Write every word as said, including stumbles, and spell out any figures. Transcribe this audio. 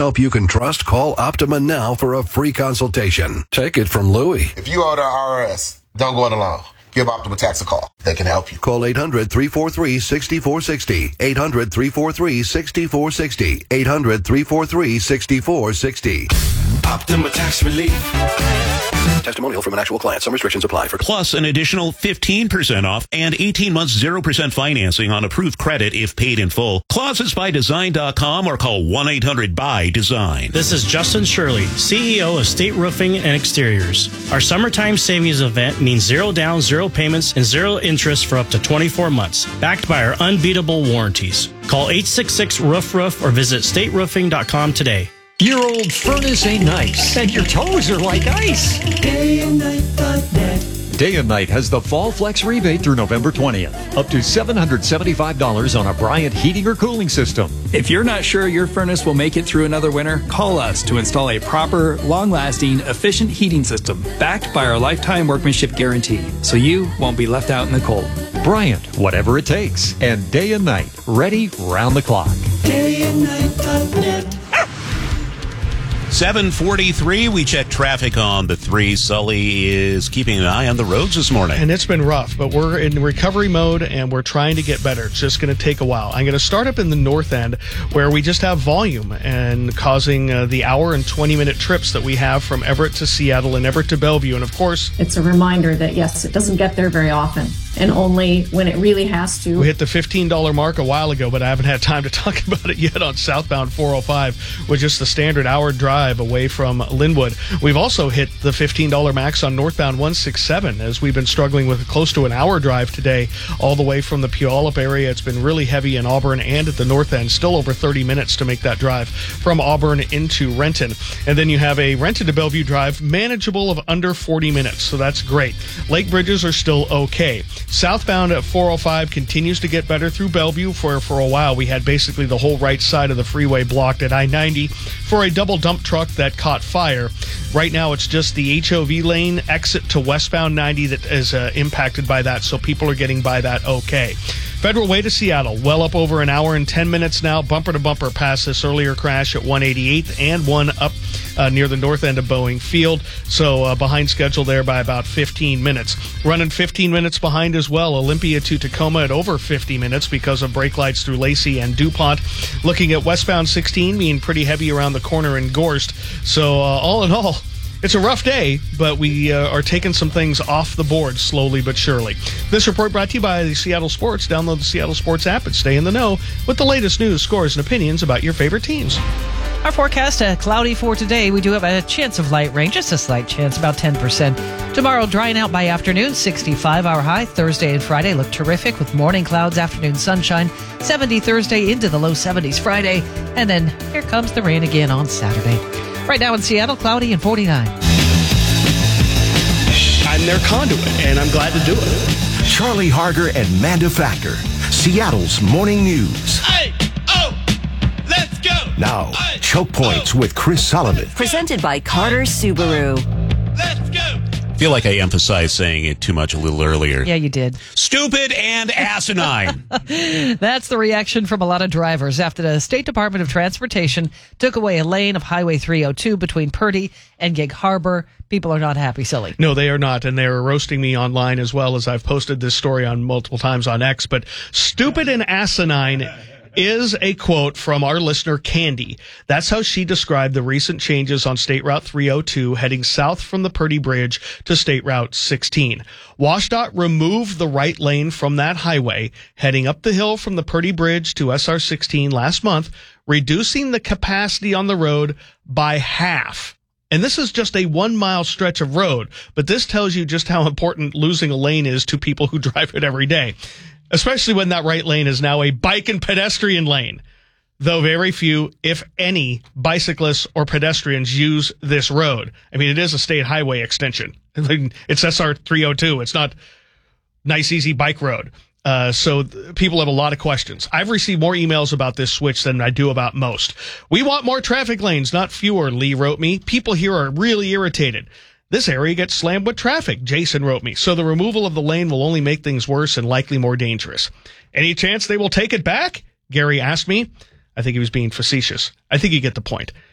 help you can trust? Call Optima now for a free consultation. Take it from Louie. If you owe the I R S, don't go it alone. Give Optima Tax a call. They can help you. Call eight hundred, three four three, six four six zero. eight hundred, three four three, six four six zero. eight hundred, three four three, six four six zero. Optima Tax Relief. Testimonial from an actual client. Some restrictions apply. For Plus an additional fifteen percent off and eighteen months zero percent financing on approved credit if paid in full. Clauses by design dot com or call one eight hundred by design. This is Justin Shirley, C E O of State Roofing and Exteriors. Our summertime savings event means zero down, zero payments, and zero interest for up to twenty-four months, backed by our unbeatable warranties. Call eight six six, roof roof or visit state roofing dot com today. Your old furnace ain't nice, and your toes are like ice. day and night dot net. Day and Night has the Fall Flex rebate through November twentieth. Up to seven hundred seventy-five dollars on a Bryant heating or cooling system. If you're not sure your furnace will make it through another winter, call us to install a proper, long-lasting, efficient heating system backed by our lifetime workmanship guarantee, so you won't be left out in the cold. Bryant, whatever it takes. And Day and Night, ready round the clock. day and night dot net. seven forty-three, we check traffic on the three. Sully is keeping an eye on the roads this morning. And it's been rough, but we're in recovery mode and we're trying to get better. It's just going to take a while. I'm going to start up in the north end where we just have volume and causing uh, the hour and twenty minute trips that we have from Everett to Seattle and Everett to Bellevue. And of course, it's a reminder that yes, it doesn't get there very often, and only when it really has to. We hit the fifteen dollars mark a while ago, but I haven't had time to talk about it yet on southbound four oh five with just the standard hour drive away from Linwood. We've also hit the fifteen dollars max on northbound one sixty-seven as we've been struggling with close to an hour drive today all the way from the Puyallup area. It's been really heavy in Auburn and at the north end, still over thirty minutes to make that drive from Auburn into Renton. And then you have a Renton to Bellevue drive manageable of under forty minutes, so that's great. Lake bridges are still okay. Southbound at four oh five continues to get better through Bellevue. For, for a while, we had basically the whole right side of the freeway blocked at I ninety for a double dump truck that caught fire. Right now, it's just the H O V lane exit to westbound ninety that is uh, impacted by that, so people are getting by that okay. Federal Way to Seattle, well up over an hour and ten minutes now, bumper to bumper past this earlier crash at one eighty-eighth and one up uh, near the north end of Boeing Field. So uh, behind schedule there by about fifteen minutes. Running fifteen minutes behind as well, Olympia to Tacoma at over fifty minutes because of brake lights through Lacey and DuPont. Looking at westbound sixteen, being pretty heavy around the corner in Gorst. So uh, all in all, it's a rough day, but we uh, are taking some things off the board slowly but surely. This report brought to you by the Seattle Sports. Download the Seattle Sports app and stay in the know with the latest news, scores, and opinions about your favorite teams. Our forecast, uh, cloudy for today. We do have a chance of light rain, just a slight chance, about ten percent. Tomorrow, drying out by afternoon, sixty-five our high. Thursday and Friday look terrific with morning clouds, afternoon sunshine. seventy Thursday into the low seventies Friday. And then here comes the rain again on Saturday. Right now in Seattle, cloudy and forty-nine. I'm their conduit, and I'm glad to do it. Charlie Harger and Manda Factor, Seattle's morning news. Hey, oh, let's go. Now, Hey, Choke Points oh, with Chris Solomon. Presented by Carter Subaru. Let's go. I feel like I emphasized saying it too much a little earlier. Yeah, you did. Stupid and asinine. That's the reaction from a lot of drivers after the State Department of Transportation took away a lane of Highway three oh two between Purdy and Gig Harbor. People are not happy, Silly. No, they are not, and they're roasting me online as well, as I've posted this story on multiple times on X. But stupid and asinine is a quote from our listener, Candy. That's how she described the recent changes on State Route three oh two heading south from the Purdy Bridge to State Route sixteen. WashDOT removed the right lane from that highway heading up the hill from the Purdy Bridge to S R sixteen last month, reducing the capacity on the road by half. And this is just a one-mile stretch of road, but this tells you just how important losing a lane is to people who drive it every day, especially when that right lane is now a bike and pedestrian lane, though very few, if any, bicyclists or pedestrians use this road. I mean, it is a state highway extension. It's S R three oh two. It's not nice, easy bike road. Uh, so th- people have a lot of questions. I've received more emails about this switch than I do about most. We want more traffic lanes, not fewer, Lee wrote me. People here are really irritated. This area gets slammed with traffic, Jason wrote me. So the removal of the lane will only make things worse and likely more dangerous. Any chance they will take it back? Gary asked me. I think he was being facetious. I think you get the point.